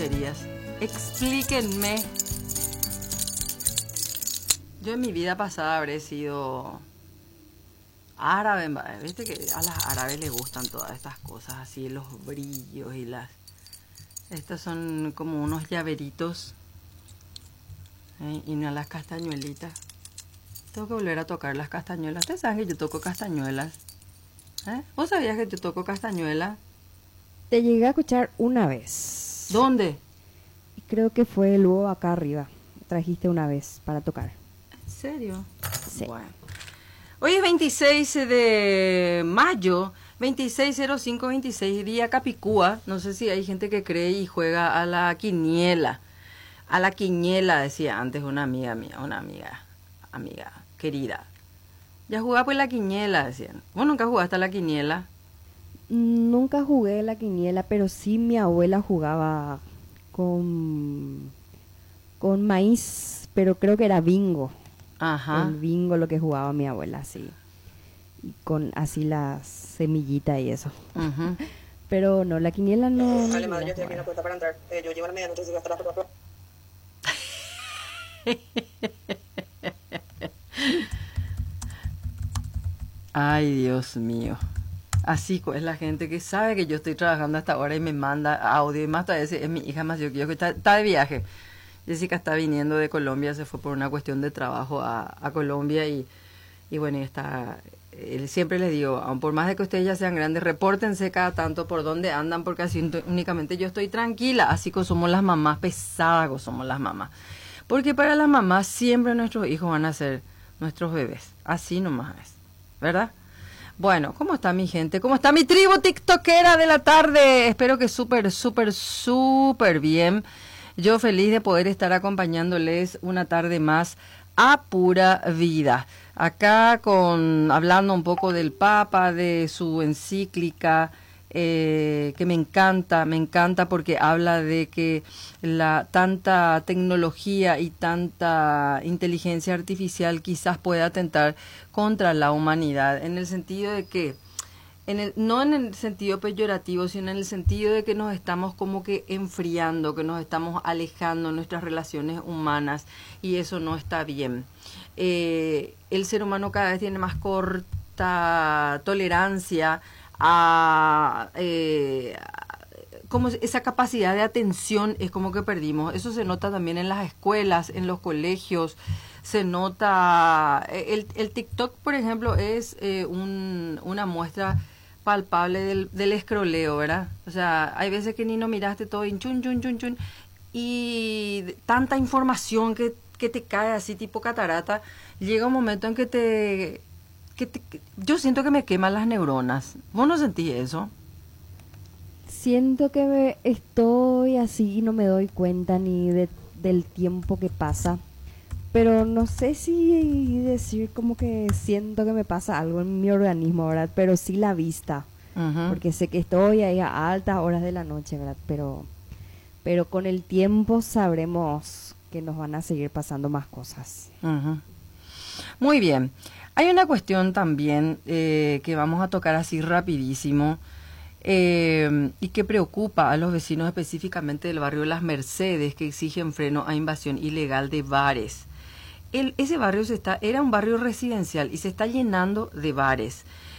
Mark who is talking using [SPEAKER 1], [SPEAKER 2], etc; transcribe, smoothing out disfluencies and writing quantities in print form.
[SPEAKER 1] chucherías? Explíquenme. Yo en mi vida pasada habré sido árabe, viste que a las árabes les gustan todas estas cosas, así los brillos y las... Estos son como unos llaveritos, y no las castañuelitas. Tengo que volver a tocar las castañuelas. Ustedes saben que yo toco castañuelas. ¿Vos sabías que yo toco castañuelas?
[SPEAKER 2] Te llegué a escuchar una vez.
[SPEAKER 1] ¿Dónde?
[SPEAKER 2] Y creo que fue luego acá arriba. Trajiste una vez para tocar.
[SPEAKER 1] ¿En serio?
[SPEAKER 2] Sí.
[SPEAKER 1] Bueno. Hoy es 26 de mayo, 26/05/26, día Capicúa. No sé si hay gente que cree y juega a la quiniela. A la quiniela, decía antes una amiga mía, amiga querida. Ya jugaba pues la quiniela, decían. ¿Vos nunca jugaste a la quiniela?
[SPEAKER 2] Nunca jugué a la quiniela, pero sí mi abuela jugaba con maíz, pero creo que era bingo.
[SPEAKER 1] Ajá.
[SPEAKER 2] El bingo lo que jugaba mi abuela, sí. Y con así las semillitas y eso.
[SPEAKER 1] Uh-huh.
[SPEAKER 2] Pero no, la quiniela no.
[SPEAKER 3] Vale, madre, yo estoy aquí en la puerta para entrar. Yo llevo a la medianoche, si hasta las 4.
[SPEAKER 1] Ay, Dios mío. Así es la gente que sabe que yo estoy trabajando hasta ahora y me manda audio. Y más todavía es mi hija más yo que está de viaje. Jessica está viniendo de Colombia, se fue por una cuestión de trabajo a Colombia y bueno, y está... siempre les digo, por más de que ustedes ya sean grandes, repórtense cada tanto por dónde andan, porque así únicamente yo estoy tranquila. Así que somos las mamás, pesadas que somos las mamás. Porque para las mamás siempre nuestros hijos van a ser nuestros bebés. Así nomás es, ¿verdad? Bueno, ¿cómo está mi gente? ¿Cómo está mi tribu tiktokera de la tarde? Espero que súper bien. Yo feliz de poder estar acompañándoles una tarde más a pura vida. Acá hablando un poco del Papa, de su encíclica, que me encanta porque habla de que tanta tecnología y tanta inteligencia artificial quizás pueda atentar contra la humanidad, en el sentido de que, no en el sentido peyorativo, sino en el sentido de que nos estamos como que enfriando, que nos estamos alejando de nuestras relaciones humanas, y eso no está bien. El ser humano cada vez tiene más corta tolerancia como esa capacidad de atención es como que perdimos. Eso se nota también en las escuelas, en los colegios, se nota. El TikTok, por ejemplo, es una muestra palpable del escroleo, ¿verdad? O sea, hay veces que ni no miraste todo en chun, y tanta información que te cae así tipo catarata, llega un momento en que yo siento que me queman las neuronas. ¿Vos no sentís eso?
[SPEAKER 2] Siento que estoy así y no me doy cuenta ni del tiempo que pasa. Pero no sé si decir como que siento que me pasa algo en mi organismo, ¿verdad? Pero sí la vista. Uh-huh. Porque sé que estoy ahí a altas horas de la noche, ¿verdad? Pero con el tiempo sabremos que nos van a seguir pasando más cosas.
[SPEAKER 1] Uh-huh. Muy bien. Hay una cuestión también que vamos a tocar así rapidísimo y que preocupa a los vecinos específicamente del barrio Las Mercedes, que exigen freno a invasión ilegal de bares. Ese barrio era un barrio residencial y se está llenando de bares.